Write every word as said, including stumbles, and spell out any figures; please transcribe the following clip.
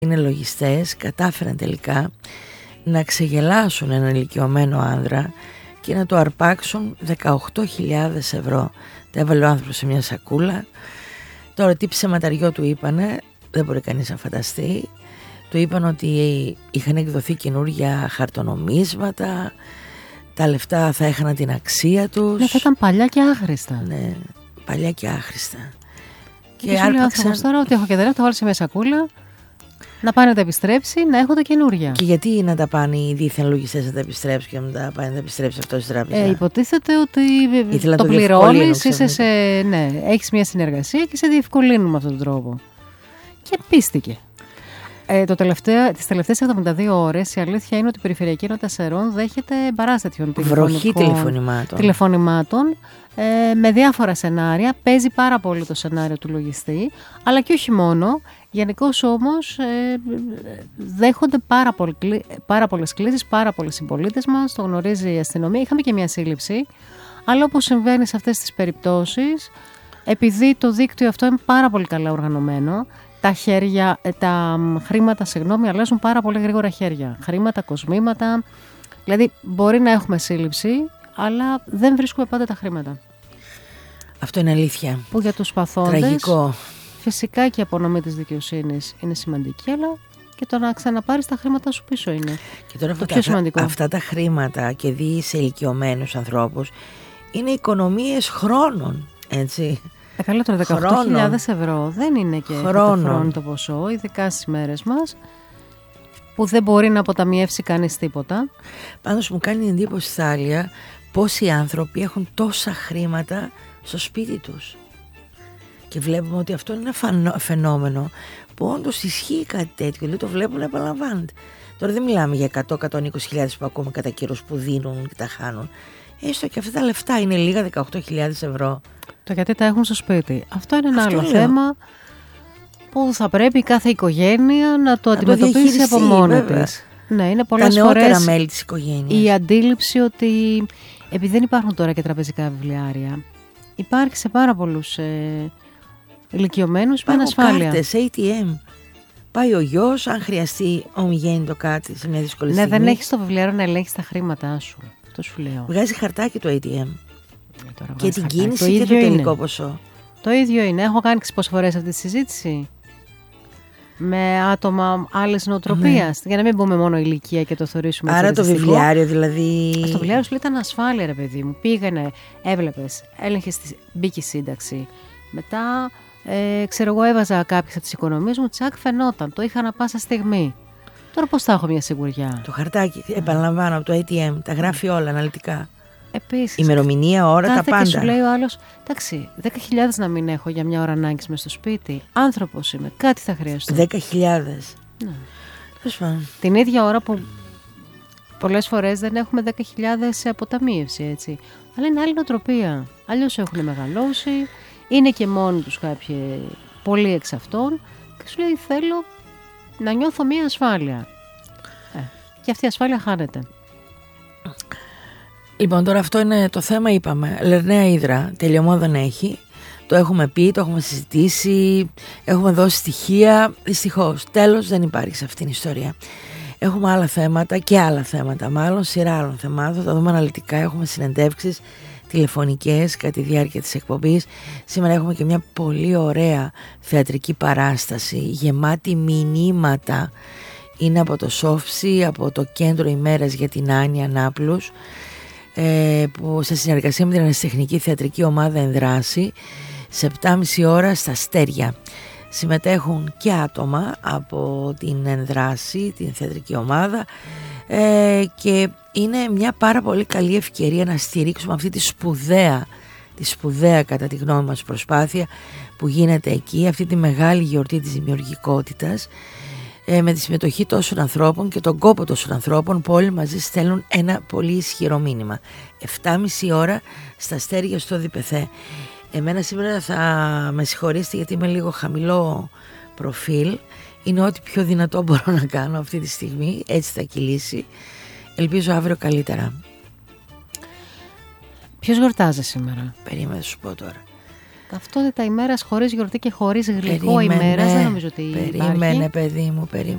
είναι λογιστές, κατάφεραν τελικά να ξεγελάσουν έναν ηλικιωμένο άνδρα και να το αρπάξουν δεκαοκτώ χιλιάδες ευρώ. Τα έβαλε ο άνθρωπος σε μια σακούλα. Τώρα τι ψεματαριό του είπανε, δεν μπορεί κανείς να φανταστεί. Του είπαν ότι είχαν εκδοθεί καινούργια χαρτονομίσματα, τα λεφτά θα έχαναν την αξία τους. Ναι, θα ήταν παλιά και άχρηστα. Ναι, παλιά και άχρηστα. Και, και σου λέει ο άνθρωπος τώρα ότι έχω και τα λεφτά, τα βάλω σε μια σακούλα, να πάει να τα επιστρέψει, να έχω τα καινούργια. Και γιατί να τα πάνε οι δίθεν λογιστές να τα επιστρέψουν και να τα πάει να τα επιστρέψει αυτό στην τράπεζα? Ε, υποτίθεται ότι ήθελα το, το πληρώνεις, είσαι σε, ναι, έχεις μια συνεργασία και σε διευκολύνουν με αυτόν τον τρόπο. Και πίστηκε. Ε, το τελευταίο, τις τελευταίες εβδομήντα δύο ώρες η αλήθεια είναι ότι η Περιφερειακή Ένωση Ασσερών δέχεται μπαράς τέτοιων βροχή τηλεφωνημάτων, τηλεφωνημάτων ε, με διάφορα σενάρια. Παίζει πάρα πολύ το σενάριο του λογιστή, αλλά και όχι μόνο. Γενικώς όμως ε, δέχονται πάρα, πολύ, πάρα πολλές κλήσεις, πάρα πολλοί συμπολίτες μας, το γνωρίζει η αστυνομία. Είχαμε και μια σύλληψη, αλλά όπως συμβαίνει σε αυτές τις περιπτώσεις, επειδή το δίκτυο αυτό είναι πάρα πολύ καλά οργανωμένο, τα, χέρια, τα χρήματα συγγνώμη, αλλάζουν πάρα πολύ γρήγορα χέρια. Χρήματα, κοσμήματα. Δηλαδή μπορεί να έχουμε σύλληψη, αλλά δεν βρίσκουμε πάντα τα χρήματα. Αυτό είναι αλήθεια. Που για τους παθόντες, τραγικό. Φυσικά και η απονομή της δικαιοσύνης είναι σημαντική, αλλά και το να ξαναπάρεις τα χρήματα σου πίσω είναι και τώρα το πιο σημαντικό. Αυτά τα χρήματα και δει σε ηλικιωμένους ανθρώπους είναι οικονομίες χρόνων, έτσι. Ε, καλά, τώρα δεκαοκτώ χιλιάδες ευρώ δεν είναι και χρόνο το ποσό, ειδικά στις μέρες μας, που δεν μπορεί να αποταμιεύσει κανείς τίποτα. Πάντως μου κάνει εντύπωση, Θάλια, πόσοι άνθρωποι έχουν τόσα χρήματα στο σπίτι τους. Και βλέπουμε ότι αυτό είναι ένα φαινόμενο που όντως ισχύει κάτι τέτοιο. Δεν το βλέπουν να επαναλαμβάνεται. Τώρα δεν μιλάμε για εκατό με εκατόν είκοσι χιλιάδες που ακούμε κατά καιρούς που δίνουν και τα χάνουν. Έστω και αυτά τα λεφτά είναι λίγα, δεκαοκτώ χιλιάδες ευρώ. Το γιατί τα έχουν στο σπίτι. Αυτό είναι ένα αυτό άλλο λέω. θέμα που θα πρέπει κάθε οικογένεια να το να αντιμετωπίσει το από μόνη της. Ναι, είναι πολλές τα νεότερα φορές μέλη της οικογένειας. Η αντίληψη ότι επειδή δεν υπάρχουν τώρα και τραπεζικά βιβλιάρια, υπάρχει σε πάρα πολλούς ε, ηλικιωμένους με ανασφάλεια. Κάρτες, έι τι εμ. Πάει ο γιος, αν χρειαστεί ομιγέννητο κάτι σε μια δύσκολη ναι, στιγμή. δεν έχεις το βιβλιάριο να ελέγχεις τα χρήματά σου. Αυτό σου λέω. Βγάζει χαρτάκι το έι τι εμ. Τώρα και την χαρτάκι. κίνηση το και το τελικό είναι. ποσό. Το ίδιο είναι. Έχω κάνει πόσες φορές αυτή τη συζήτηση με άτομα άλλης νοοτροπίας. Ναι. Για να μην πούμε μόνο ηλικία και το θεωρήσουμε. Άρα το βιβλιάριο δηλαδή. Στο βιβλιάριο σου λέει ήταν ασφάλεια, ρε παιδί μου. Πήγαινε, έβλεπες, έλεγχες, μπήκε η σύνταξη. Μετά, ε, ξέρω εγώ, έβαζα κάποιες από τις οικονομίες μου, τσακ, φαινόταν. Το είχα ανα πάσα στιγμή. Τώρα πώς θα έχω μια σιγουριά. Το χαρτάκι, επαναλαμβάνω, από το έι τι εμ, τα γράφει όλα αναλυτικά. Επίσης, ημερομηνία, ώρα, τα πάντα. Και σου λέει ο άλλος, εντάξει, δέκα χιλιάδες να μην έχω για μια ώρα ανάγκης μες στο σπίτι. Άνθρωπος είμαι, κάτι θα χρειαστώ. δέκα χιλιάδες. Ναι. Την ίδια ώρα που πολλές φορές δεν έχουμε δέκα χιλιάδες σε αποταμίευση, έτσι. Αλλά είναι άλλη νοοτροπία. Αλλιώς έχουν μεγαλώσει, είναι και μόνοι τους κάποιοι, πολλοί εξ αυτών, και σου λέει θέλω να νιώθω μια ασφάλεια. Ε, και αυτή η ασφάλεια χάνεται. Λοιπόν, τώρα αυτό είναι το θέμα, είπαμε. Λερναία Ύδρα, τελειωμό δεν έχει. Το έχουμε πει, το έχουμε συζητήσει, έχουμε δώσει στοιχεία. Δυστυχώς, τέλος δεν υπάρχει σε αυτήν την ιστορία. Έχουμε άλλα θέματα και άλλα θέματα, μάλλον σειρά άλλων θεμάτων. Θα δούμε αναλυτικά. Έχουμε συνεντεύξεις τηλεφωνικές κατά τη διάρκεια της εκπομπής. Σήμερα έχουμε και μια πολύ ωραία θεατρική παράσταση, γεμάτη μηνύματα. Είναι από το Σόφψη, από το Κέντρο ημέρας για την Άνοια Νάπλους, που σε συνεργασία με την Ερασιτεχνική Θεατρική Ομάδα Ενδράση, σε επτά και μισή ώρα στα Αστέρια. Συμμετέχουν και άτομα από την Ενδράση, την θεατρική ομάδα, ε, και είναι μια πάρα πολύ καλή ευκαιρία να στηρίξουμε αυτή τη σπουδαία, τη σπουδαία κατά τη γνώμη μας προσπάθεια που γίνεται εκεί, αυτή τη μεγάλη γιορτή της δημιουργικότητας, ε, με τη συμμετοχή τόσων ανθρώπων και τον κόπο τόσων ανθρώπων που όλοι μαζί στέλνουν ένα πολύ ισχυρό μήνυμα. επτά και μισή ώρα στα Αστέρια στο Διπεθέ. Εμένα σήμερα θα με συγχωρήσετε γιατί είμαι λίγο χαμηλό προφίλ. Είναι ό,τι πιο δυνατό μπορώ να κάνω αυτή τη στιγμή. Έτσι θα κυλήσει. Ελπίζω αύριο καλύτερα. Ποιος γιορτάζει σήμερα? Περίμενε, σου πω τώρα. Ταυτότητα ημέρας χωρίς γιορτή και χωρίς γλυκό ημέρας. Δεν νομίζω ότι περίμενε, υπάρχει. παιδί μου, περίμενε.